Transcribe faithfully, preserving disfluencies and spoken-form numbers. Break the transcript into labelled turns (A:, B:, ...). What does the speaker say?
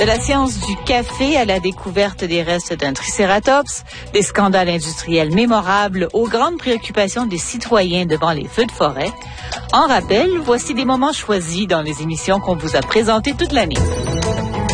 A: De la science du café à la découverte des restes d'un tricératops, des scandales industriels mémorables aux grandes préoccupations des citoyens devant les feux de forêt. En rappel, voici des moments choisis dans les émissions qu'on vous a présentées toute l'année.